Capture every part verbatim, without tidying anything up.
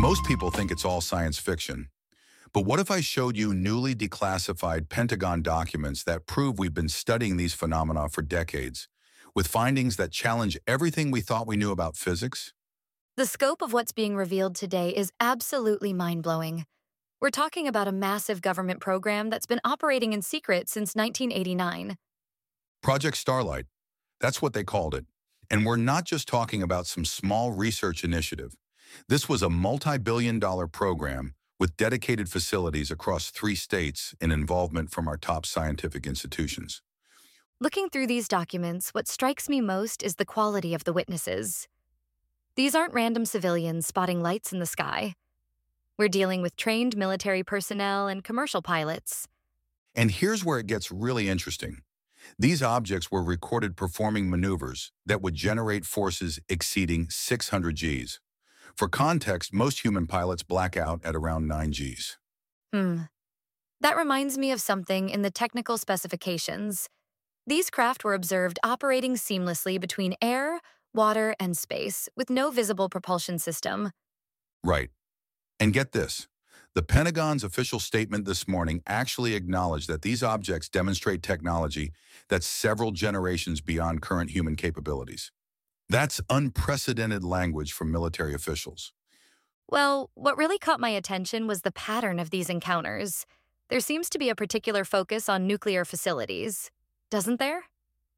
Most people think it's all science fiction. But what if I showed you newly declassified Pentagon documents that prove we've been studying these phenomena for decades, with findings that challenge everything we thought we knew about physics? The scope of what's being revealed today is absolutely mind-blowing. We're talking about a massive government program that's been operating in secret since nineteen eighty-nine. Project Starlight, that's what they called it. And we're not just talking about some small research initiative. This was a multi-billion dollar program with dedicated facilities across three states and involvement from our top scientific institutions. Looking through these documents, what strikes me most is the quality of the witnesses. These aren't random civilians spotting lights in the sky. We're dealing with trained military personnel and commercial pilots. And here's where it gets really interesting. These objects were recorded performing maneuvers that would generate forces exceeding six hundred Gs. For context, most human pilots black out at around nine Gs. Hmm. That reminds me of something in the technical specifications. These craft were observed operating seamlessly between air, water, and space, with no visible propulsion system. Right. And get this. The Pentagon's official statement this morning actually acknowledged that these objects demonstrate technology that's several generations beyond current human capabilities. That's unprecedented language from military officials. Well, what really caught my attention was the pattern of these encounters. There seems to be a particular focus on nuclear facilities, doesn't there?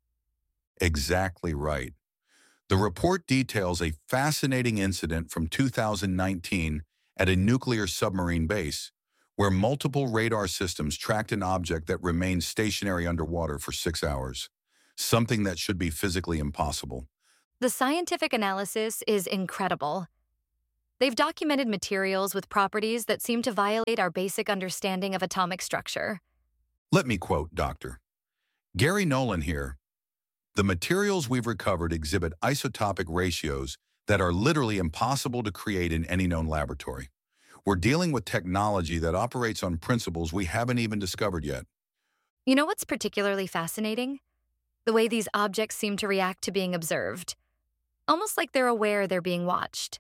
Exactly right. The report details a fascinating incident from two thousand nineteen at a nuclear submarine base, where multiple radar systems tracked an object that remained stationary underwater for six hours, something that should be physically impossible. The scientific analysis is incredible. They've documented materials with properties that seem to violate our basic understanding of atomic structure. Let me quote Doctor Gary Nolan here. The materials we've recovered exhibit isotopic ratios that are literally impossible to create in any known laboratory. We're dealing with technology that operates on principles we haven't even discovered yet. You know what's particularly fascinating? The way these objects seem to react to being observed. Almost like they're aware they're being watched.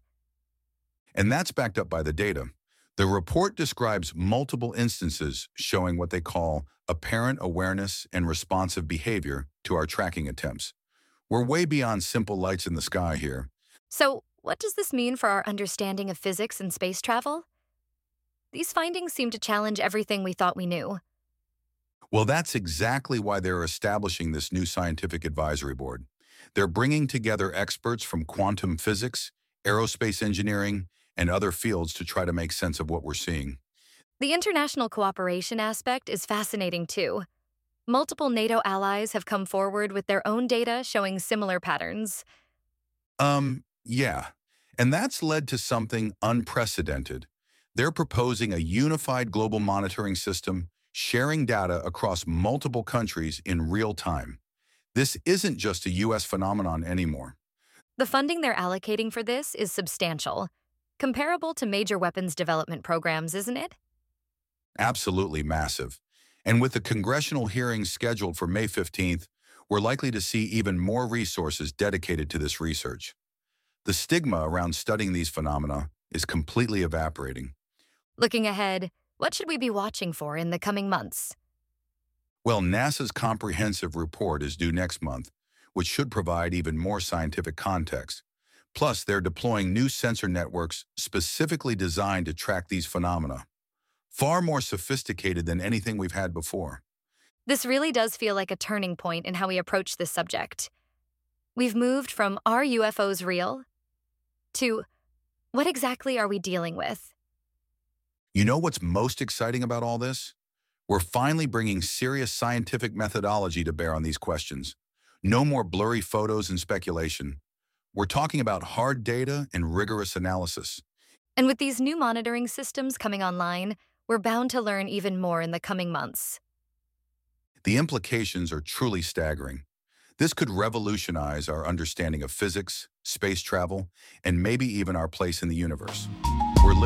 And that's backed up by the data. The report describes multiple instances showing what they call apparent awareness and responsive behavior to our tracking attempts. We're way beyond simple lights in the sky here. So, what does this mean for our understanding of physics and space travel? These findings seem to challenge everything we thought we knew. Well, that's exactly why they're establishing this new scientific advisory board. They're bringing together experts from quantum physics, aerospace engineering, and other fields to try to make sense of what we're seeing. The international cooperation aspect is fascinating too. Multiple NATO allies have come forward with their own data showing similar patterns. Um, yeah. And that's led to something unprecedented. They're proposing a unified global monitoring system, sharing data across multiple countries in real time. This isn't just a U S phenomenon anymore. The funding they're allocating for this is substantial, comparable to major weapons development programs, isn't it? Absolutely massive. And with the congressional hearings scheduled for May fifteenth, we're likely to see even more resources dedicated to this research. The stigma around studying these phenomena is completely evaporating. Looking ahead, what should we be watching for in the coming months? Well, NASA's comprehensive report is due next month, which should provide even more scientific context. Plus, they're deploying new sensor networks specifically designed to track these phenomena. Far more sophisticated than anything we've had before. This really does feel like a turning point in how we approach this subject. We've moved from "Are U F Os real?" to "What exactly are we dealing with?" You know what's most exciting about all this? We're finally bringing serious scientific methodology to bear on these questions. No more blurry photos and speculation. We're talking about hard data and rigorous analysis. And with these new monitoring systems coming online, we're bound to learn even more in the coming months. The implications are truly staggering. This could revolutionize our understanding of physics, space travel, and maybe even our place in the universe.